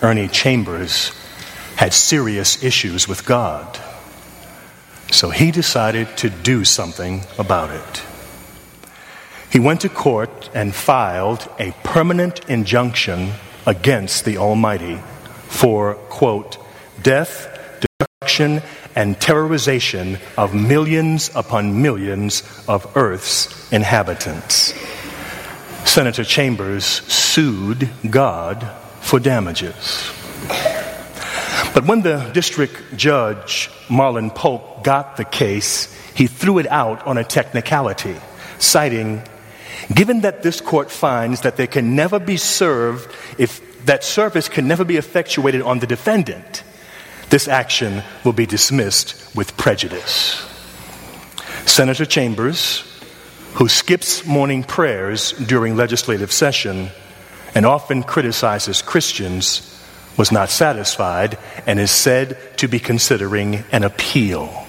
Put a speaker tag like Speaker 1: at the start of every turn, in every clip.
Speaker 1: Ernie Chambers had serious issues with God. So he decided to do something about it. He went to court and filed a permanent injunction against the Almighty for, quote, death, destruction, and terrorization of millions upon millions of Earth's inhabitants. Senator Chambers sued God for damages. But when the district judge, Marlon Polk, got the case, he threw it out on a technicality, citing, given that this court finds that there can never be served, if that service can never be effectuated on the defendant, this action will be dismissed with prejudice. Senator Chambers, who skips morning prayers during legislative session and often criticizes Christians, was not satisfied and is said to be considering an appeal.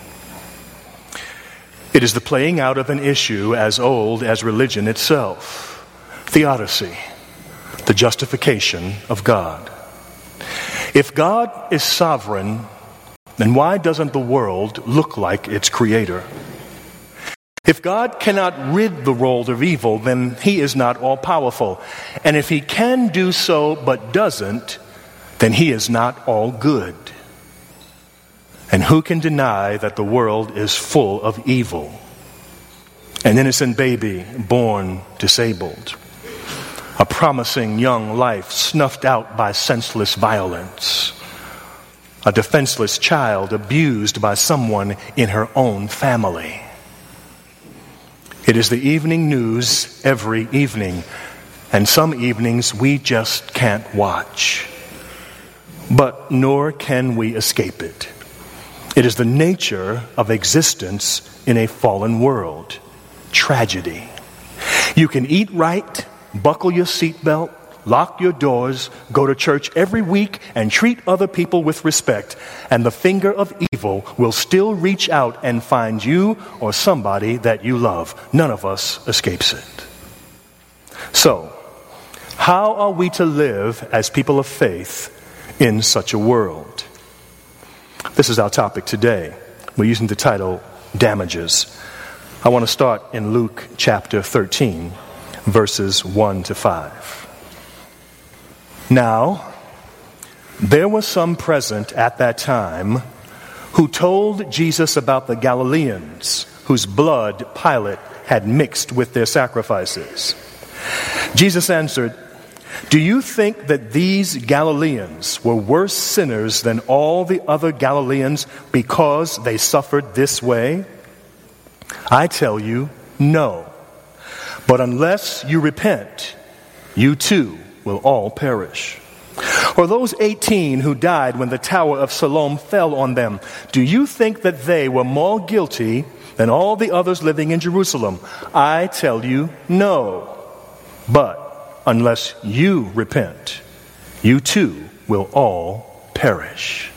Speaker 1: It is the playing out of an issue as old as religion itself, theodicy, the justification of God. If God is sovereign, then why doesn't the world look like its creator? If God cannot rid the world of evil, then he is not all-powerful. And if he can do so but doesn't, then he is not all good. And who can deny that the world is full of evil? An innocent baby born disabled. A promising young life snuffed out by senseless violence. A defenseless child abused by someone in her own family. It is the evening news every evening, and some evenings we just can't watch. But nor can we escape it. It is the nature of existence in a fallen world. Tragedy. You can eat right, buckle your seatbelt, lock your doors, go to church every week, and treat other people with respect, and the finger of evil will still reach out and find you or somebody that you love. None of us escapes it. So, how are we to live as people of faith in such a world? This is our topic today. We're using the title, Damages. I want to start in Luke chapter 13, verses 1 to 5. Now, there were some present at that time who told Jesus about the Galileans whose blood Pilate had mixed with their sacrifices. Jesus answered, "Do you think that these Galileans were worse sinners than all the other Galileans because they suffered this way? I tell you, no. But unless you repent, you too will all perish. Or those 18 who died when the Tower of Siloam fell on them, do you think that they were more guilty than all the others living in Jerusalem? I tell you, no. But unless you repent, you too will all perish."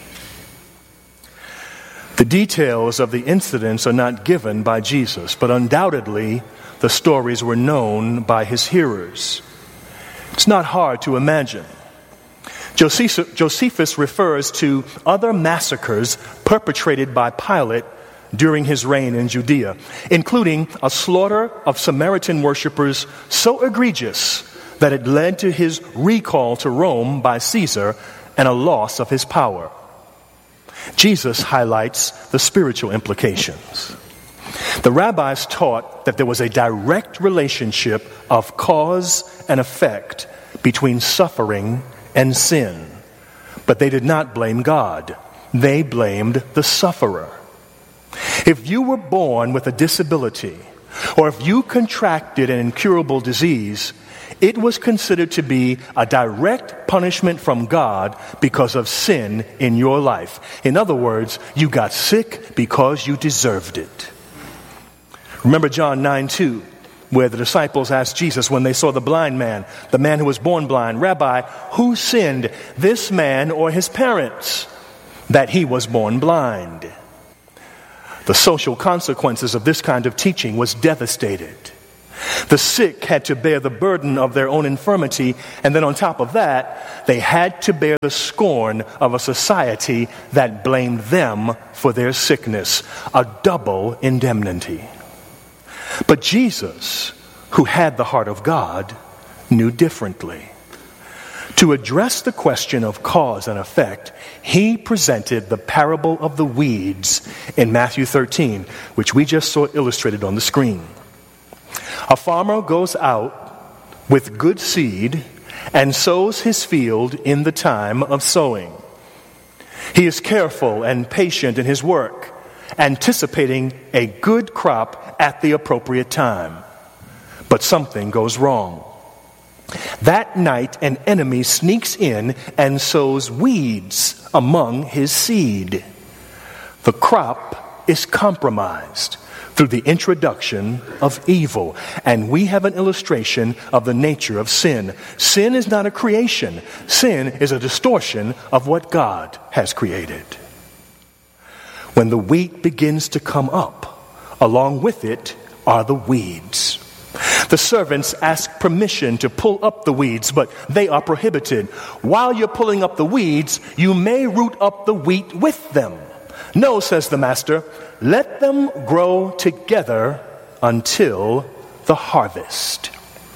Speaker 1: The details of the incidents are not given by Jesus, but undoubtedly the stories were known by his hearers. It's not hard to imagine. Josephus refers to other massacres perpetrated by Pilate during his reign in Judea, including a slaughter of Samaritan worshippers so egregious that it led to his recall to Rome by Caesar and a loss of his power. Jesus highlights the spiritual implications. The rabbis taught that there was a direct relationship of cause and effect between suffering and sin. But they did not blame God. They blamed the sufferer. If you were born with a disability, or if you contracted an incurable disease, it was considered to be a direct punishment from God because of sin in your life. In other words, you got sick because you deserved it. Remember John 9:2, where the disciples asked Jesus when they saw the blind man, the man who was born blind, "Rabbi, who sinned, this man or his parents, that he was born blind?" The social consequences of this kind of teaching was devastated. The sick had to bear the burden of their own infirmity, and then on top of that, they had to bear the scorn of a society that blamed them for their sickness, a double indemnity. But Jesus, who had the heart of God, knew differently. To address the question of cause and effect, he presented the parable of the weeds in Matthew 13, which we just saw illustrated on the screen. A farmer goes out with good seed and sows his field in the time of sowing. He is careful and patient in his work, anticipating a good crop at the appropriate time. But something goes wrong. That night, an enemy sneaks in and sows weeds among his seed. The crop is compromised through the introduction of evil. And we have an illustration of the nature of sin. Sin is not a creation. Sin is a distortion of what God has created. When the wheat begins to come up, along with it are the weeds. The servants ask permission to pull up the weeds, but they are prohibited. While you're pulling up the weeds, you may root up the wheat with them. No, says the master, let them grow together until the harvest.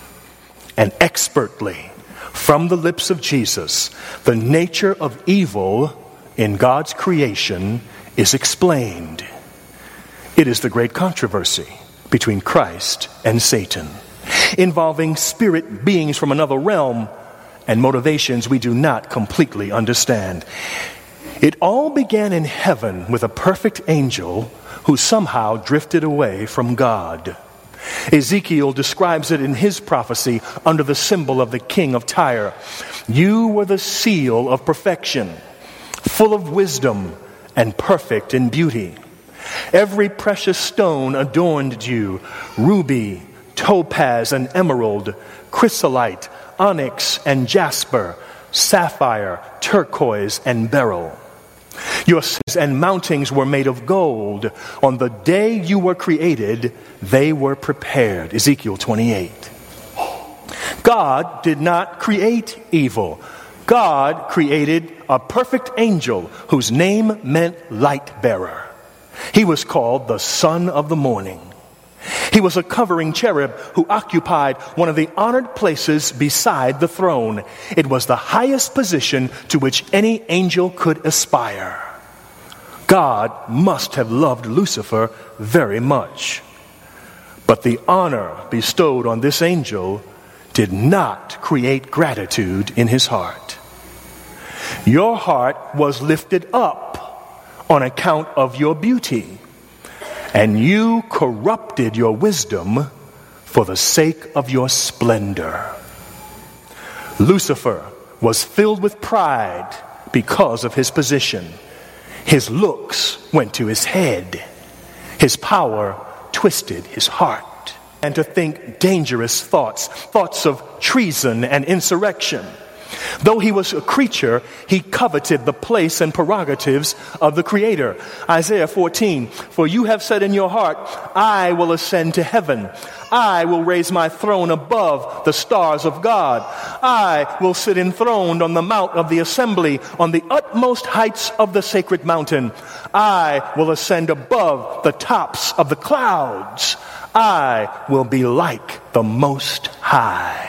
Speaker 1: And expertly, from the lips of Jesus, the nature of evil in God's creation is explained. It is the great controversy between Christ and Satan, involving spirit beings from another realm and motivations we do not completely understand. It all began in heaven with a perfect angel who somehow drifted away from God. Ezekiel describes it in his prophecy under the symbol of the king of Tyre. You were the seal of perfection, full of wisdom and perfect in beauty. Every precious stone adorned you, ruby, topaz and emerald, chrysolite, onyx and jasper, sapphire, turquoise and beryl. Your cities and mountings were made of gold. On the day you were created, they were prepared. Ezekiel 28. God did not create evil. God created a perfect angel whose name meant light bearer. He was called the Son of the Morning. He was a covering cherub who occupied one of the honored places beside the throne. It was the highest position to which any angel could aspire. God must have loved Lucifer very much. But the honor bestowed on this angel did not create gratitude in his heart. Your heart was lifted up on account of your beauty, and you corrupted your wisdom for the sake of your splendor. Lucifer was filled with pride because of his position. His looks went to his head. His power twisted his heart. And to think dangerous thoughts of treason and insurrection. Though he was a creature, he coveted the place and prerogatives of the Creator. Isaiah 14, for you have said in your heart, I will ascend to heaven. I will raise my throne above the stars of God. I will sit enthroned on the mount of the assembly, on the utmost heights of the sacred mountain. I will ascend above the tops of the clouds. I will be like the Most High.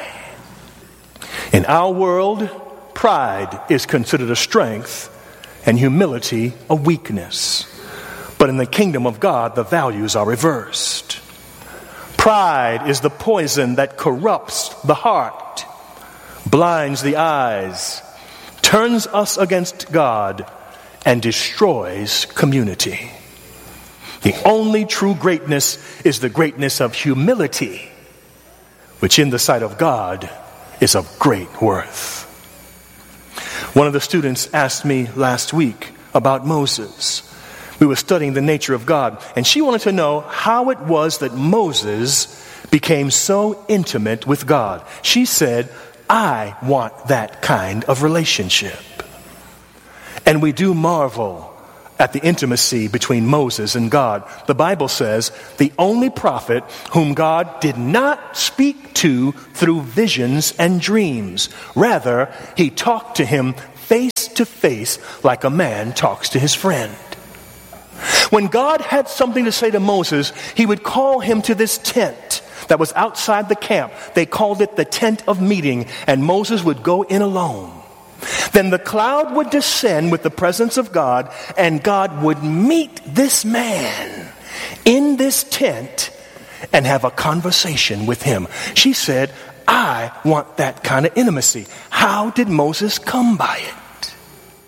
Speaker 1: In our world, pride is considered a strength and humility a weakness. But in the kingdom of God, the values are reversed. Pride is the poison that corrupts the heart, blinds the eyes, turns us against God, and destroys community. The only true greatness is the greatness of humility, which in the sight of God is of great worth. One of the students asked me last week about Moses. We were studying the nature of God, and she wanted to know how it was that Moses became so intimate with God. She said, I want that kind of relationship. And we do marvel at the intimacy between Moses and God. The Bible says the only prophet whom God did not speak to through visions and dreams. Rather, he talked to him face to face like a man talks to his friend. When God had something to say to Moses, he would call him to this tent that was outside the camp. They called it the tent of meeting, and Moses would go in alone. Then the cloud would descend with the presence of God, and God would meet this man in this tent and have a conversation with him. She said, I want that kind of intimacy. How did Moses come by it?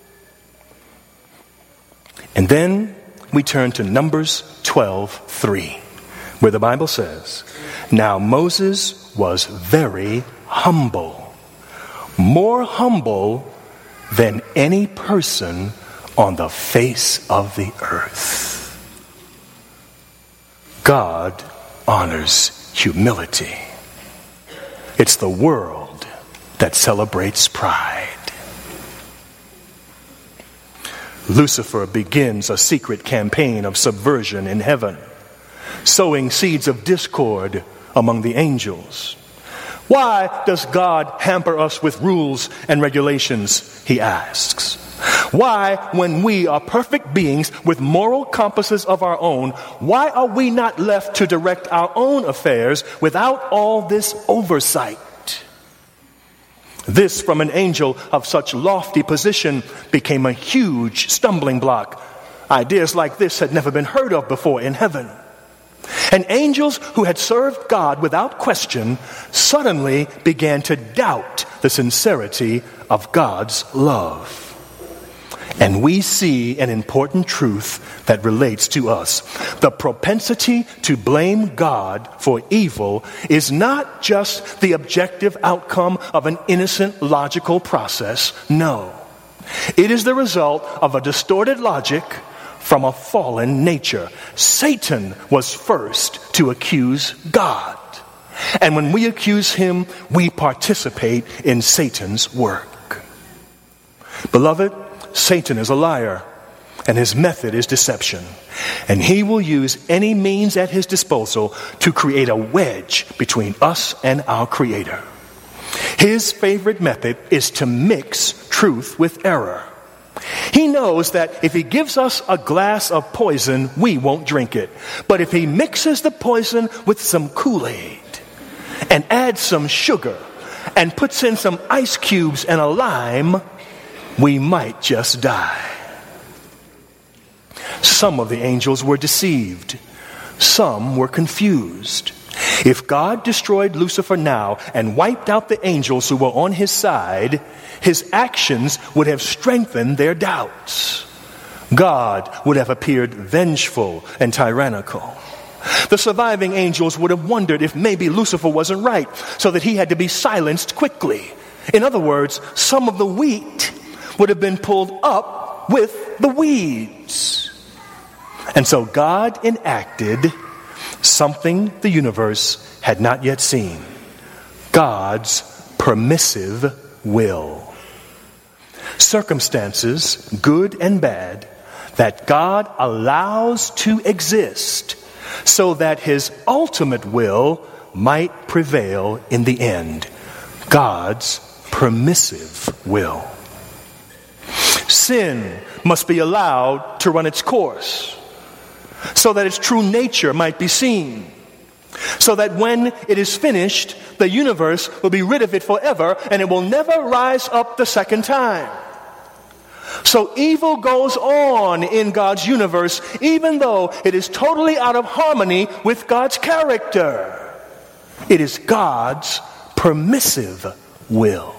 Speaker 1: And then we turn to Numbers 12:3, where the Bible says, now Moses was very humble, more humble than any person on the face of the earth. God honors humility. It's the world that celebrates pride. Lucifer begins a secret campaign of subversion in heaven, sowing seeds of discord among the angels. Why does God hamper us with rules and regulations, he asks. Why, when we are perfect beings with moral compasses of our own, why are we not left to direct our own affairs without all this oversight? This, from an angel of such lofty position, became a huge stumbling block. Ideas like this had never been heard of before in heaven. And angels who had served God without question suddenly began to doubt the sincerity of God's love. And we see an important truth that relates to us. The propensity to blame God for evil is not just the objective outcome of an innocent logical process. No. It is the result of a distorted logic from a fallen nature. Satan was first to accuse God. And when we accuse him, we participate in Satan's work. Beloved, Satan is a liar, and his method is deception. And he will use any means at his disposal to create a wedge between us and our Creator. His favorite method is to mix truth with error. He knows that if he gives us a glass of poison, we won't drink it. But if he mixes the poison with some Kool-Aid and adds some sugar and puts in some ice cubes and a lime, we might just die. Some of the angels were deceived. Some were confused. If God destroyed Lucifer now and wiped out the angels who were on his side, his actions would have strengthened their doubts. God would have appeared vengeful and tyrannical. The surviving angels would have wondered if maybe Lucifer wasn't right, so that he had to be silenced quickly. In other words, some of the wheat would have been pulled up with the weeds. And so God enacted something the universe had not yet seen: God's permissive will. Circumstances, good and bad, that God allows to exist so that his ultimate will might prevail in the end. God's permissive will. Sin must be allowed to run its course so that its true nature might be seen, so that when it is finished, the universe will be rid of it forever and it will never rise up the second time. So evil goes on in God's universe, even though it is totally out of harmony with God's character. It is God's permissive will.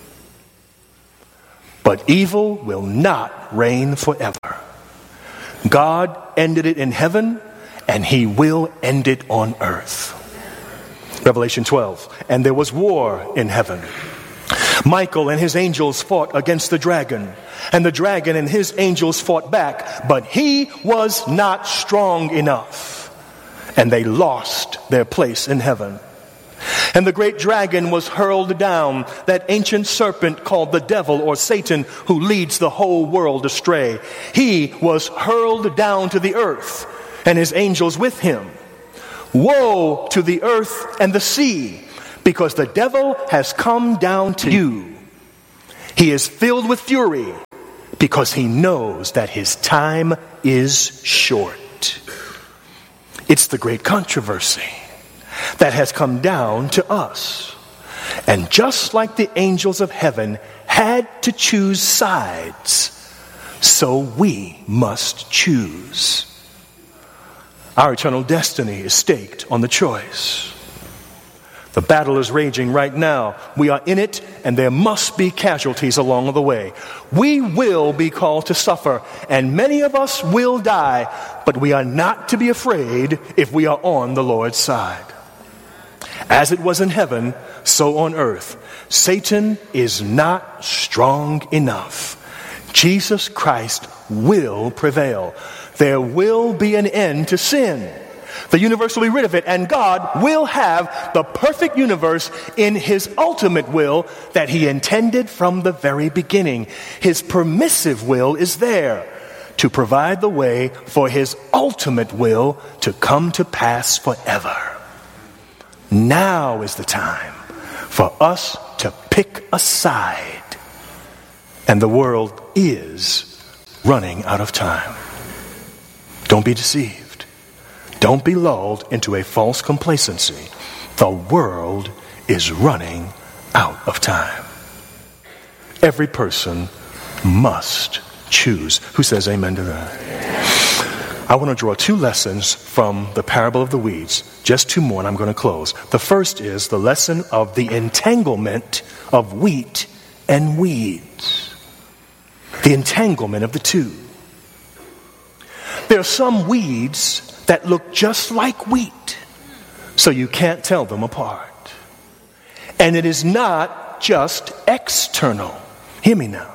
Speaker 1: But evil will not reign forever. God ended it in heaven, and he will end it on earth. Revelation 12. And there was war in heaven. Michael and his angels fought against the dragon, and the dragon and his angels fought back, but he was not strong enough, and they lost their place in heaven. And the great dragon was hurled down, that ancient serpent called the devil or Satan, who leads the whole world astray. He was hurled down to the earth, and his angels with him. Woe to the earth and the sea, because the devil has come down to you. He is filled with fury, because he knows that his time is short. It's the great controversy that has come down to us. And just like the angels of heaven had to choose sides, so we must choose. Our eternal destiny is staked on the choice. The battle is raging right now. We are in it, and there must be casualties along the way. We will be called to suffer, and many of us will die, but we are not to be afraid if we are on the Lord's side. As it was in heaven, so on earth. Satan is not strong enough. Jesus Christ will prevail. There will be an end to sin. The universe will be rid of it, and God will have the perfect universe in his ultimate will that he intended from the very beginning. His permissive will is there to provide the way for his ultimate will to come to pass forever. Now is the time for us to pick a side. And the world is running out of time. Don't be deceived. Don't be lulled into a false complacency. The world is running out of time. Every person must choose. Who says amen to that? I want to draw two lessons from the parable of the weeds. Just two more and I'm going to close. The first is the lesson of the entanglement of wheat and weeds. The entanglement of the two. There are some weeds that look just like wheat, so you can't tell them apart. And it is not just external. Hear me now.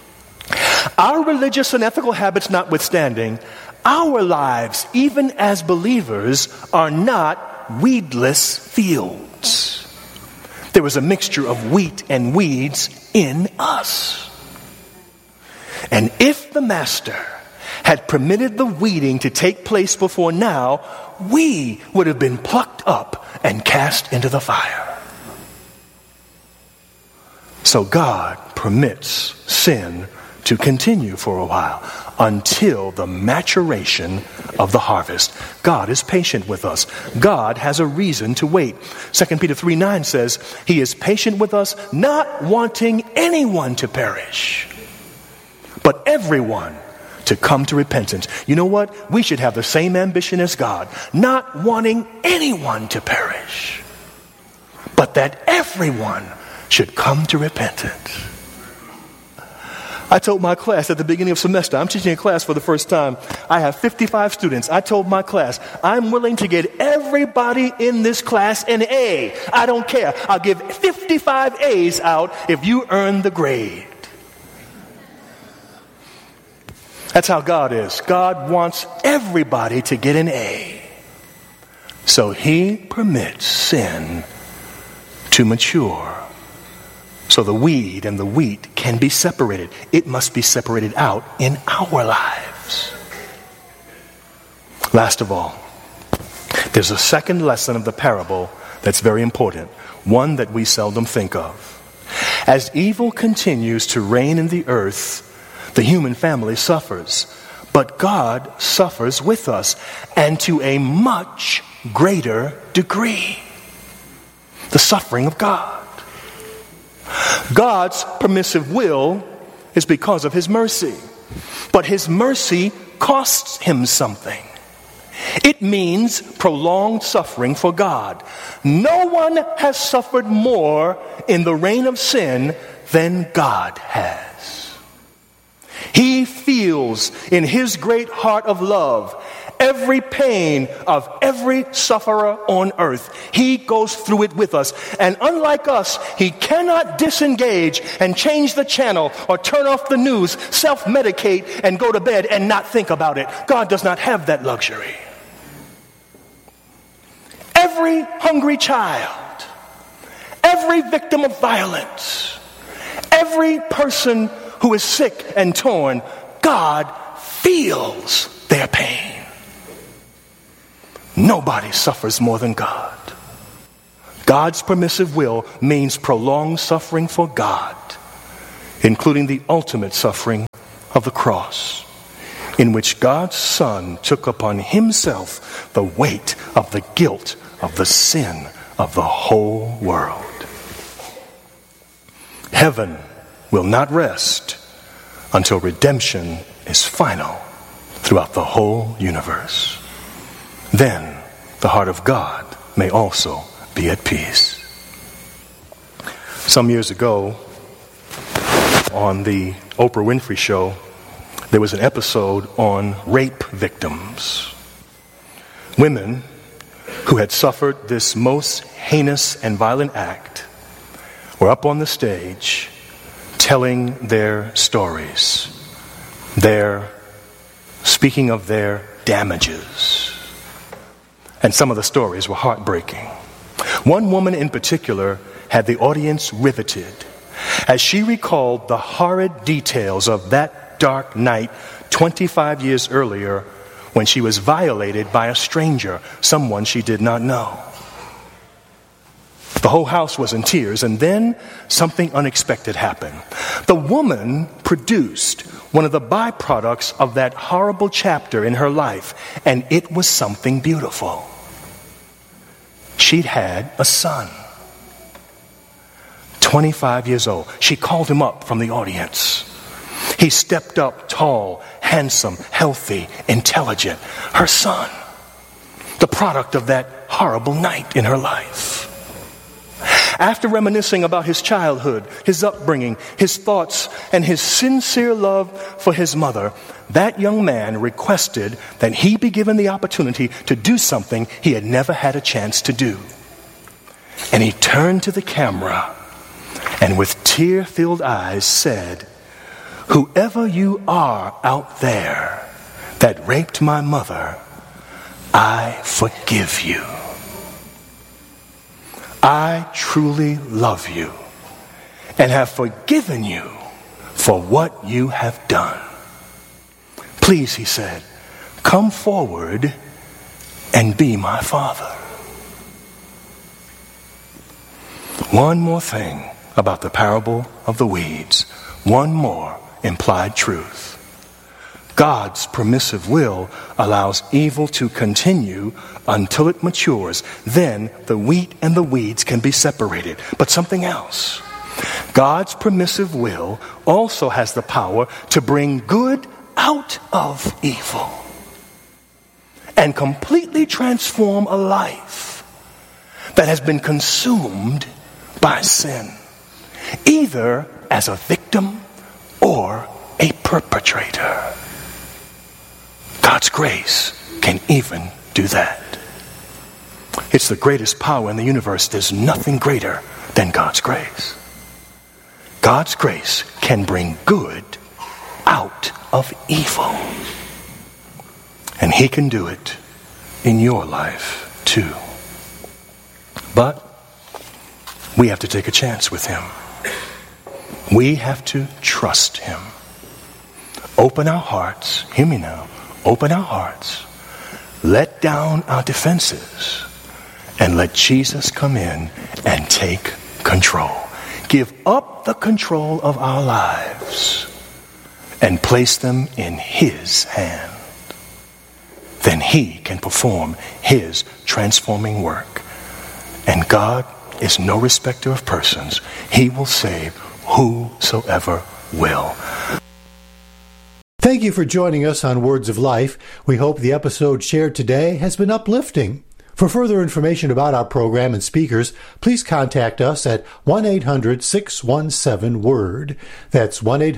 Speaker 1: Our religious and ethical habits notwithstanding, our lives, even as believers, are not weedless fields. There is a mixture of wheat and weeds in us. And if the master had permitted the weeding to take place before now, we would have been plucked up and cast into the fire. So God permits sin to continue for a while until the maturation of the harvest. God is patient with us. God has a reason to wait. 2 Peter 3:9 says, he is patient with us, not wanting anyone to perish, but everyone to come to repentance. You know what? We should have the same ambition as God, not wanting anyone to perish, but that everyone should come to repentance. I told my class at the beginning of semester, I'm teaching a class for the first time. I have 55 students. I told my class, I'm willing to get everybody in this class an A. I don't care. I'll give 55 A's out if you earn the grade. That's how God is. God wants everybody to get an A. So he permits sin to mature. So the weed and the wheat can be separated. It must be separated out in our lives. Last of all, there's a second lesson of the parable that's very important. One that we seldom think of. As evil continues to reign in the earth, the human family suffers, but God suffers with us, and to a much greater degree. The suffering of God. God's permissive will is because of his mercy, but his mercy costs him something. It means prolonged suffering for God. No one has suffered more in the reign of sin than God has. He feels in his great heart of love every pain of every sufferer on earth. He goes through it with us. And unlike us, he cannot disengage and change the channel or turn off the news, self-medicate and go to bed and not think about it. God does not have that luxury. Every hungry child every victim of violence, every person who is sick and torn, God feels their pain. Nobody suffers more than God. God's permissive will means prolonged suffering for God, including the ultimate suffering of the cross, in which God's Son took upon himself the weight of the guilt of the sin of the whole world. Heaven will not rest until redemption is final throughout the whole universe. Then the heart of God may also be at peace. Some years ago, on the Oprah Winfrey Show, there was an episode on rape victims. Women who had suffered this most heinous and violent act were up on the stage telling their stories, speaking of their damages. And some of the stories were heartbreaking. One woman in particular had the audience riveted as she recalled the horrid details of that dark night 25 years earlier when she was violated by a stranger, someone she did not know. The whole house was in tears, and then something unexpected happened. The woman produced one of the byproducts of that horrible chapter in her life, and it was something beautiful. She'd had a son, 25 years old. She called him up from the audience. He stepped up tall, handsome, healthy, intelligent. Her son, the product of that horrible night in her life. After reminiscing about his childhood, his upbringing, his thoughts, and his sincere love for his mother, that young man requested that he be given the opportunity to do something he had never had a chance to do. And he turned to the camera and with tear-filled eyes said, "Whoever you are out there that raped my mother, I forgive you. I truly love you and have forgiven you for what you have done. Please," he said, "come forward and be my father." One more thing about the parable of the weeds. One more implied truth. God's permissive will allows evil to continue until it matures. Then the wheat and the weeds can be separated. But something else. God's permissive will also has the power to bring good out of evil and completely transform a life that has been consumed by sin, either as a victim or a perpetrator. God's grace can even do that. It's the greatest power in the universe. There's nothing greater than God's grace. God's grace can bring good out of evil. And he can do it in your life too. But we have to take a chance with him. We have to trust him. Open our hearts. Hear me now. Open our hearts. Let down our defenses. And let Jesus come in and take control. Give up the control of our lives and place them in his hand. Then he can perform his transforming work. And God is no respecter of persons. He will save whosoever will.
Speaker 2: Thank you for joining us on Words of Life. We hope the episode shared today has been uplifting. For further information about our program and speakers, please contact us at 1-800-617-WORD. That's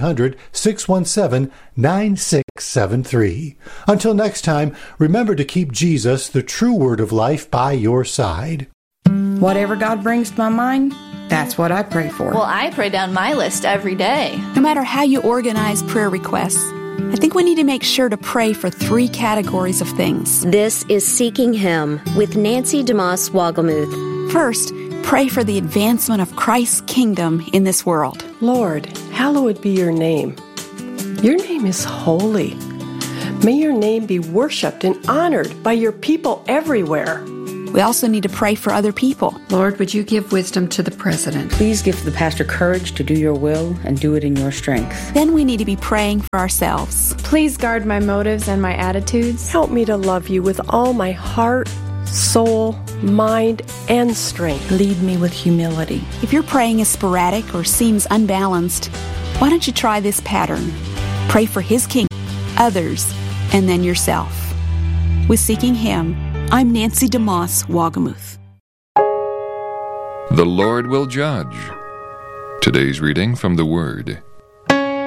Speaker 2: 1-800-617-9673. Until next time, remember to keep Jesus, the true Word of Life, by your side.
Speaker 3: Whatever God brings to my mind, that's what I pray for.
Speaker 4: Well, I pray down my list every day.
Speaker 5: No matter how you organize prayer requests, I think we need to make sure to pray for 3 categories of things.
Speaker 6: This is Seeking Him with Nancy DeMoss Wogelmuth.
Speaker 5: First, Pray for the advancement of Christ's kingdom in this world.
Speaker 6: Lord, hallowed be your name. Your name is holy. May your name be worshipped and honored by your people everywhere.
Speaker 5: We also need to pray for other people.
Speaker 3: Lord, would you give wisdom to the president?
Speaker 7: Please give the pastor courage to do your will and do it in your strength.
Speaker 5: Then we need to be praying for ourselves.
Speaker 8: Please guard my motives and my attitudes.
Speaker 6: Help me to love you with all my heart, soul, mind, and strength.
Speaker 3: Lead me with humility.
Speaker 5: If your praying is sporadic or seems unbalanced, why don't you try this pattern? Pray for His kingdom, others, and then yourself. With Seeking Him, I'm Nancy DeMoss, Wagamuth.
Speaker 9: The Lord will judge. Today's reading from the Word.